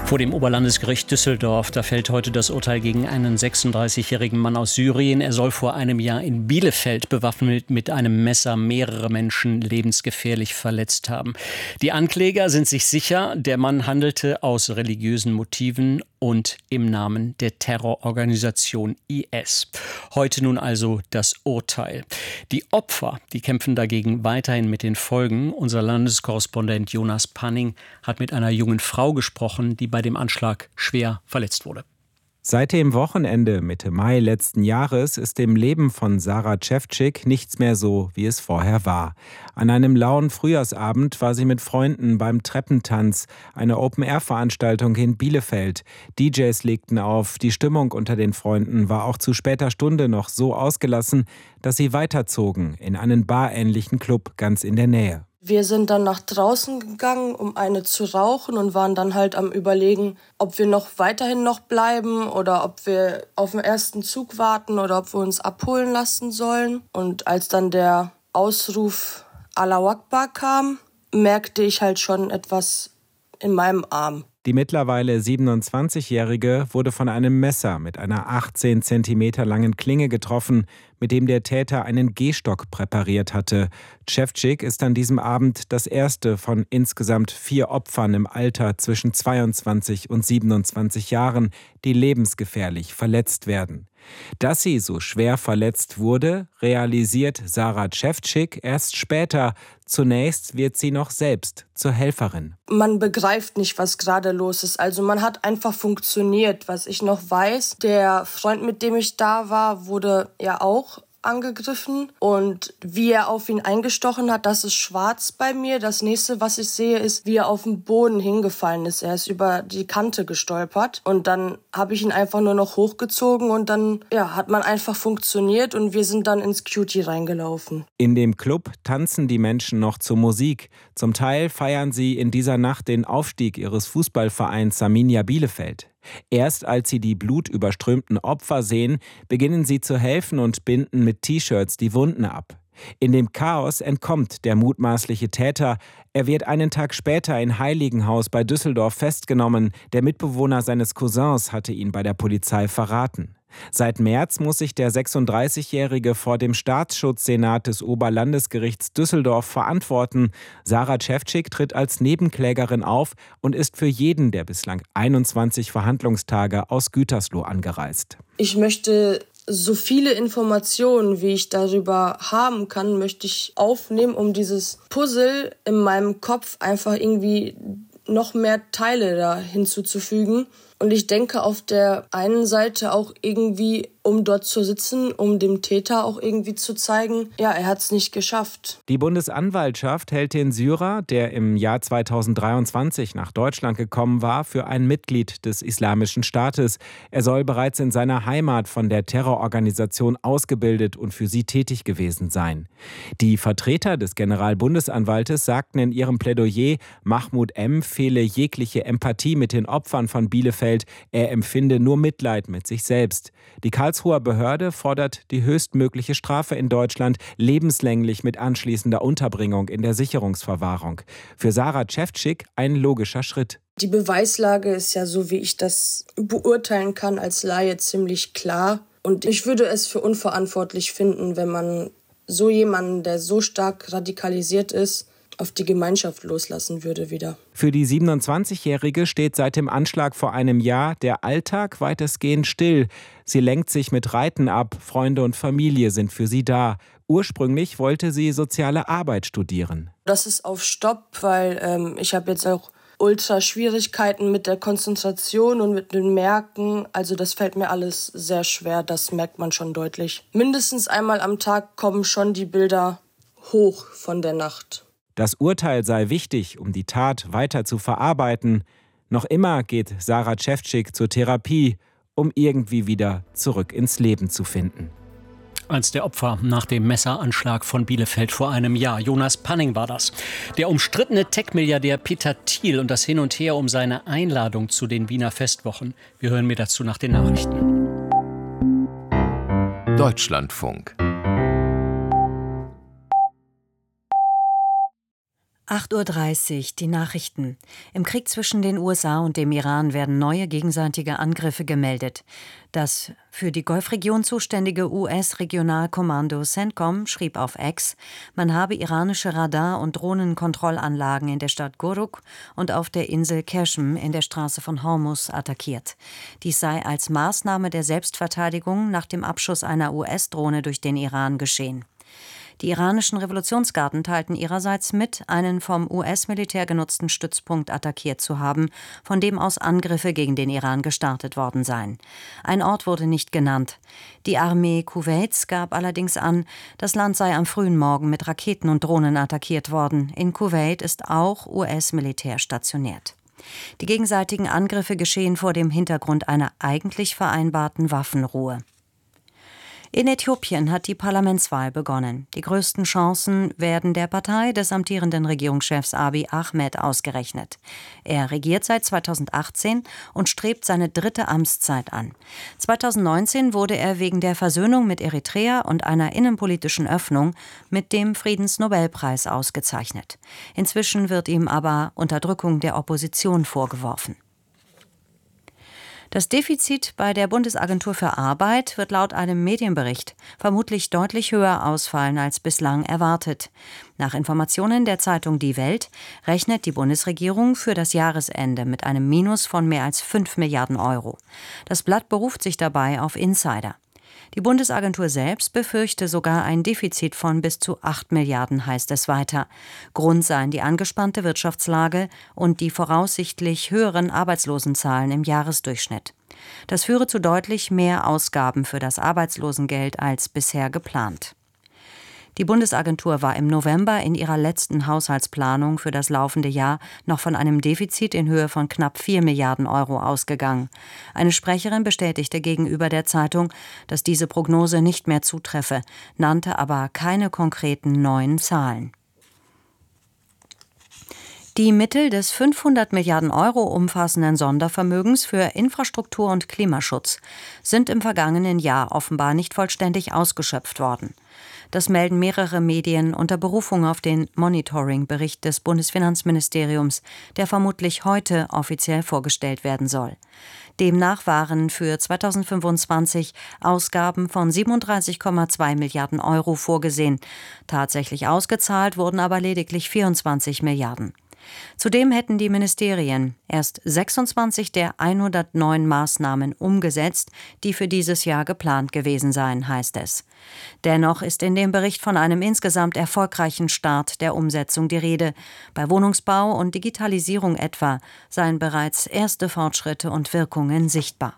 Vor dem Oberlandesgericht Düsseldorf, da fällt heute das Urteil gegen einen 36-jährigen Mann aus Syrien. Er soll vor einem Jahr in Bielefeld bewaffnet mit einem Messer mehrere Menschen lebensgefährlich verletzt haben. Die Ankläger sind sich sicher, der Mann handelte aus religiösen Motiven und im Namen der Terrororganisation IS. Heute nun also das Urteil. Die Opfer, die kämpfen dagegen weiterhin mit den Folgen. Unser Landeskorrespondent Jonas Panning hat mit einer jungen Frau gesprochen, die bei dem Anschlag schwer verletzt wurde. Seit dem Wochenende Mitte Mai letzten Jahres ist im Leben von Sarah Cevcik nichts mehr so, wie es vorher war. An einem lauen Frühjahrsabend war sie mit Freunden beim Treppentanz, eine Open-Air-Veranstaltung in Bielefeld. DJs legten auf, die Stimmung unter den Freunden war auch zu später Stunde noch so ausgelassen, dass sie weiterzogen in einen barähnlichen Club ganz in der Nähe. Wir sind dann nach draußen gegangen, um eine zu rauchen und waren dann halt am Überlegen, ob wir noch weiterhin noch bleiben oder ob wir auf den ersten Zug warten oder ob wir uns abholen lassen sollen. Und als dann der Ausruf Allahu Akbar kam, merkte ich halt schon etwas in meinem Arm. Die mittlerweile 27-Jährige wurde von einem Messer mit einer 18 Zentimeter langen Klinge getroffen, mit dem der Täter einen Gehstock präpariert hatte. Cevcik ist an diesem Abend das erste von insgesamt 4 Opfern im Alter zwischen 22 und 27 Jahren, die lebensgefährlich verletzt werden. Dass sie so schwer verletzt wurde, realisiert Sarah Cevcik erst später. Zunächst wird sie noch selbst zur Helferin. Man begreift nicht, was gerade los ist. Also man hat einfach funktioniert. Was ich noch weiß, der Freund, mit dem ich da war, wurde ja auch angegriffen. Und wie er auf ihn eingestochen hat, das ist schwarz bei mir. Das nächste, was ich sehe, ist, wie er auf den Boden hingefallen ist. Er ist über die Kante gestolpert. Und dann habe ich ihn einfach nur noch hochgezogen und dann hat man einfach funktioniert und wir sind dann ins Cutie reingelaufen. In dem Club tanzen die Menschen noch zur Musik. Zum Teil feiern sie in dieser Nacht den Aufstieg ihres Fußballvereins Arminia Bielefeld. Erst als sie die blutüberströmten Opfer sehen, beginnen sie zu helfen und binden mit T-Shirts die Wunden ab. In dem Chaos entkommt der mutmaßliche Täter. Er wird einen Tag später in Heiligenhaus bei Düsseldorf festgenommen. Der Mitbewohner seines Cousins hatte ihn bei der Polizei verraten. Seit März muss sich der 36-Jährige vor dem Staatsschutzsenat des Oberlandesgerichts Düsseldorf verantworten. Sarah Cevcik tritt als Nebenklägerin auf und ist für jeden der bislang 21 Verhandlungstage aus Gütersloh angereist. Ich möchte so viele Informationen, wie ich darüber haben kann, möchte ich aufnehmen, um dieses Puzzle in meinem Kopf einfach irgendwie noch mehr Teile da hinzuzufügen. Und ich denke auf der einen Seite auch irgendwie, um dort zu sitzen, um dem Täter auch irgendwie zu zeigen, er hat es nicht geschafft. Die Bundesanwaltschaft hält den Syrer, der im Jahr 2023 nach Deutschland gekommen war, für ein Mitglied des Islamischen Staates. Er soll bereits in seiner Heimat von der Terrororganisation ausgebildet und für sie tätig gewesen sein. Die Vertreter des Generalbundesanwaltes sagten in ihrem Plädoyer, Mahmoud M. fehle jegliche Empathie mit den Opfern von Bielefeld. Er empfinde nur Mitleid mit sich selbst. Die Karlsruher Behörde fordert die höchstmögliche Strafe in Deutschland lebenslänglich mit anschließender Unterbringung in der Sicherungsverwahrung. Für Sarah Cevcik ein logischer Schritt. Die Beweislage ist ja, so wie ich das beurteilen kann, als Laie ziemlich klar. Und ich würde es für unverantwortlich finden, wenn man so jemanden, der so stark radikalisiert ist, auf die Gemeinschaft loslassen würde wieder. Für die 27-Jährige steht seit dem Anschlag vor einem Jahr der Alltag weitestgehend still. Sie lenkt sich mit Reiten ab, Freunde und Familie sind für sie da. Ursprünglich wollte sie soziale Arbeit studieren. Das ist auf Stopp, weil ich habe jetzt auch Ultra-Schwierigkeiten mit der Konzentration und mit den Merken. Also das fällt mir alles sehr schwer, das merkt man schon deutlich. Mindestens einmal am Tag kommen schon die Bilder hoch von der Nacht. Das Urteil sei wichtig, um die Tat weiter zu verarbeiten. Noch immer geht Sarah Cevcik zur Therapie, um irgendwie wieder zurück ins Leben zu finden. Eins der Opfer nach dem Messeranschlag von Bielefeld vor einem Jahr. Jonas Panning war das. Der umstrittene Tech-Milliardär Peter Thiel und das Hin und Her um seine Einladung zu den Wiener Festwochen. Wir hören mir dazu nach den Nachrichten. Deutschlandfunk. 8:30 Uhr, die Nachrichten. Im Krieg zwischen den USA und dem Iran werden neue gegenseitige Angriffe gemeldet. Das für die Golfregion zuständige US-Regionalkommando CENTCOM schrieb auf X, man habe iranische Radar- und Drohnenkontrollanlagen in der Stadt Guruk und auf der Insel Qashm in der Straße von Hormuz attackiert. Dies sei als Maßnahme der Selbstverteidigung nach dem Abschuss einer US-Drohne durch den Iran geschehen. Die iranischen Revolutionsgarden teilten ihrerseits mit, einen vom US-Militär genutzten Stützpunkt attackiert zu haben, von dem aus Angriffe gegen den Iran gestartet worden seien. Ein Ort wurde nicht genannt. Die Armee Kuwaits gab allerdings an, das Land sei am frühen Morgen mit Raketen und Drohnen attackiert worden. In Kuwait ist auch US-Militär stationiert. Die gegenseitigen Angriffe geschehen vor dem Hintergrund einer eigentlich vereinbarten Waffenruhe. In Äthiopien hat die Parlamentswahl begonnen. Die größten Chancen werden der Partei des amtierenden Regierungschefs Abiy Ahmed ausgerechnet. Er regiert seit 2018 und strebt seine 3. Amtszeit an. 2019 wurde er wegen der Versöhnung mit Eritrea und einer innenpolitischen Öffnung mit dem Friedensnobelpreis ausgezeichnet. Inzwischen wird ihm aber Unterdrückung der Opposition vorgeworfen. Das Defizit bei der Bundesagentur für Arbeit wird laut einem Medienbericht vermutlich deutlich höher ausfallen als bislang erwartet. Nach Informationen der Zeitung Die Welt rechnet die Bundesregierung für das Jahresende mit einem Minus von mehr als 5 Milliarden Euro. Das Blatt beruft sich dabei auf Insider. Die Bundesagentur selbst befürchte sogar ein Defizit von bis zu 8 Milliarden, heißt es weiter. Grund seien die angespannte Wirtschaftslage und die voraussichtlich höheren Arbeitslosenzahlen im Jahresdurchschnitt. Das führe zu deutlich mehr Ausgaben für das Arbeitslosengeld als bisher geplant. Die Bundesagentur war im November in ihrer letzten Haushaltsplanung für das laufende Jahr noch von einem Defizit in Höhe von knapp 4 Milliarden Euro ausgegangen. Eine Sprecherin bestätigte gegenüber der Zeitung, dass diese Prognose nicht mehr zutreffe, nannte aber keine konkreten neuen Zahlen. Die Mittel des 500 Milliarden Euro umfassenden Sondervermögens für Infrastruktur und Klimaschutz sind im vergangenen Jahr offenbar nicht vollständig ausgeschöpft worden. Das melden mehrere Medien unter Berufung auf den Monitoring-Bericht des Bundesfinanzministeriums, der vermutlich heute offiziell vorgestellt werden soll. Demnach waren für 2025 Ausgaben von 37,2 Milliarden Euro vorgesehen. Tatsächlich ausgezahlt wurden aber lediglich 24 Milliarden. Zudem hätten die Ministerien erst 26 der 109 Maßnahmen umgesetzt, die für dieses Jahr geplant gewesen seien, heißt es. Dennoch ist in dem Bericht von einem insgesamt erfolgreichen Start der Umsetzung die Rede. Bei Wohnungsbau und Digitalisierung etwa seien bereits erste Fortschritte und Wirkungen sichtbar.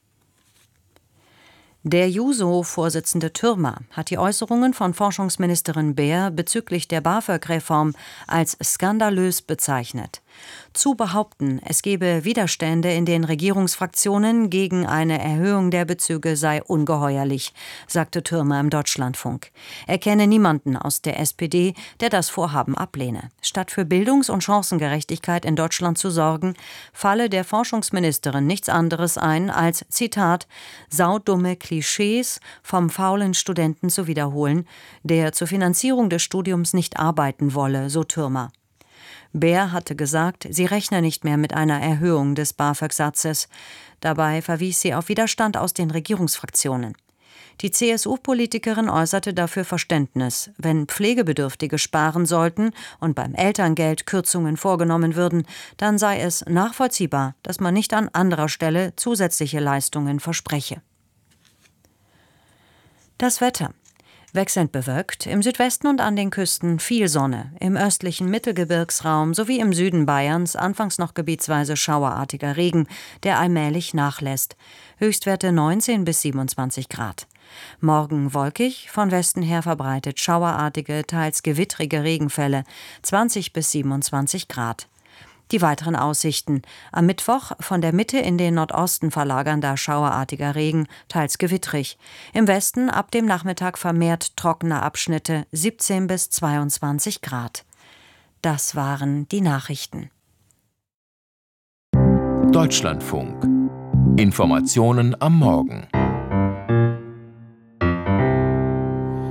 Der Juso-Vorsitzende Türmer hat die Äußerungen von Forschungsministerin Beer bezüglich der BAföG-Reform als skandalös bezeichnet. Zu behaupten, es gebe Widerstände in den Regierungsfraktionen gegen eine Erhöhung der Bezüge sei ungeheuerlich, sagte Türmer im Deutschlandfunk. Er kenne niemanden aus der SPD, der das Vorhaben ablehne. Statt für Bildungs- und Chancengerechtigkeit in Deutschland zu sorgen, falle der Forschungsministerin nichts anderes ein als, Zitat, saudumme Klischees vom faulen Studenten zu wiederholen, der zur Finanzierung des Studiums nicht arbeiten wolle, so Türmer. Beer hatte gesagt, sie rechne nicht mehr mit einer Erhöhung des BAföG-Satzes. Dabei verwies sie auf Widerstand aus den Regierungsfraktionen. Die CSU-Politikerin äußerte dafür Verständnis. Wenn Pflegebedürftige sparen sollten und beim Elterngeld Kürzungen vorgenommen würden, dann sei es nachvollziehbar, dass man nicht an anderer Stelle zusätzliche Leistungen verspreche. Das Wetter. Wechselnd bewölkt, im Südwesten und an den Küsten viel Sonne, im östlichen Mittelgebirgsraum sowie im Süden Bayerns anfangs noch gebietsweise schauerartiger Regen, der allmählich nachlässt. Höchstwerte 19 bis 27 Grad. Morgen wolkig, von Westen her verbreitet schauerartige, teils gewittrige Regenfälle, 20 bis 27 Grad. Die weiteren Aussichten. Am Mittwoch von der Mitte in den Nordosten verlagernder schauerartiger Regen, teils gewittrig. Im Westen ab dem Nachmittag vermehrt trockene Abschnitte, 17 bis 22 Grad. Das waren die Nachrichten. Deutschlandfunk. Informationen am Morgen.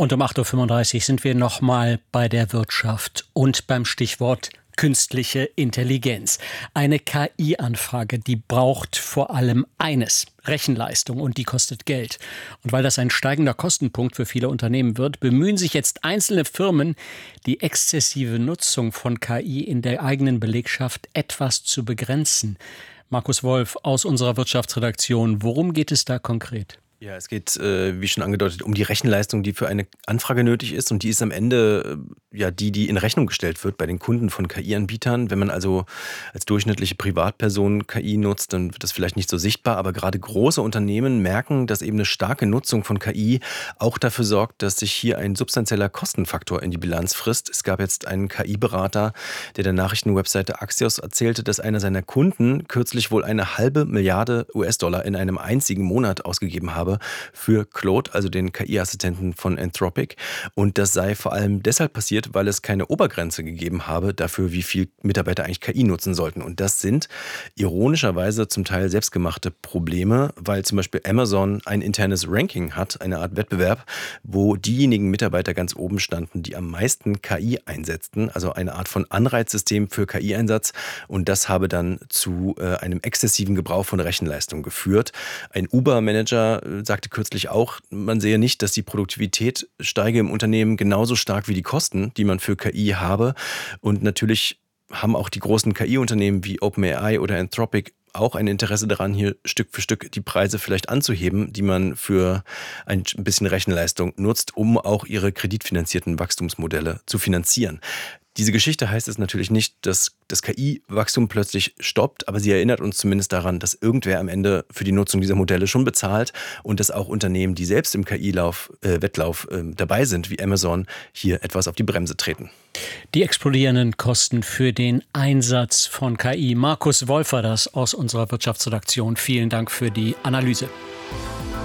Und um 8.35 Uhr sind wir nochmal bei der Wirtschaft und beim Stichwort künstliche Intelligenz. Eine KI-Anfrage, die braucht vor allem eines: Rechenleistung, und die kostet Geld. Und weil das ein steigender Kostenpunkt für viele Unternehmen wird, bemühen sich jetzt einzelne Firmen, die exzessive Nutzung von KI in der eigenen Belegschaft etwas zu begrenzen. Markus Wolf aus unserer Wirtschaftsredaktion, worum geht es da konkret? Ja, es geht, wie schon angedeutet, um die Rechenleistung, die für eine Anfrage nötig ist. Und die ist am Ende die in Rechnung gestellt wird bei den Kunden von KI-Anbietern. Wenn man also als durchschnittliche Privatperson KI nutzt, dann wird das vielleicht nicht so sichtbar. Aber gerade große Unternehmen merken, dass eben eine starke Nutzung von KI auch dafür sorgt, dass sich hier ein substanzieller Kostenfaktor in die Bilanz frisst. Es gab jetzt einen KI-Berater, der Nachrichtenwebseite Axios erzählte, dass einer seiner Kunden kürzlich wohl eine $500 Milliarden in einem einzigen Monat ausgegeben habe für Claude, also den KI-Assistenten von Anthropic. Und das sei vor allem deshalb passiert, weil es keine Obergrenze gegeben habe dafür, wie viel Mitarbeiter eigentlich KI nutzen sollten. Und das sind ironischerweise zum Teil selbstgemachte Probleme, weil zum Beispiel Amazon ein internes Ranking hat, eine Art Wettbewerb, wo diejenigen Mitarbeiter ganz oben standen, die am meisten KI einsetzten, also eine Art von Anreizsystem für KI-Einsatz. Und das habe dann zu einem exzessiven Gebrauch von Rechenleistung geführt. Ein Uber-Manager sagte kürzlich auch, man sehe nicht, dass die Produktivität steige im Unternehmen genauso stark wie die Kosten, die man für KI habe. Und natürlich haben auch die großen KI-Unternehmen wie OpenAI oder Anthropic auch ein Interesse daran, hier Stück für Stück die Preise vielleicht anzuheben, die man für ein bisschen Rechenleistung nutzt, um auch ihre kreditfinanzierten Wachstumsmodelle zu finanzieren. Diese Geschichte heißt es natürlich nicht, dass das KI-Wachstum plötzlich stoppt, aber sie erinnert uns zumindest daran, dass irgendwer am Ende für die Nutzung dieser Modelle schon bezahlt und dass auch Unternehmen, die selbst im KI-Wettlauf dabei sind, wie Amazon, hier etwas auf die Bremse treten. Die explodierenden Kosten für den Einsatz von KI. Markus Wolf war das aus unserer Wirtschaftsredaktion. Vielen Dank für die Analyse.